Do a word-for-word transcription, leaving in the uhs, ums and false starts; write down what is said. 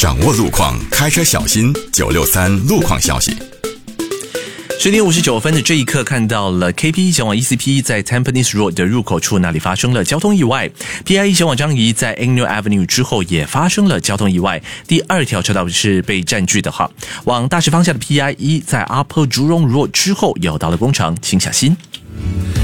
掌握路况，开车小心。九六三路况消息。 十点五十九分的这一刻，看到了 K P 前往 E C P 在 Tampines Road 的入口处那里发生了交通意外。P I E 前往樟宜在 Agnew Avenue 之后也发生了交通意外，第二条车道是被占据的哈。往大石方向的 P I E 在 Upper Jurong Road 之后有到了工程，请小心。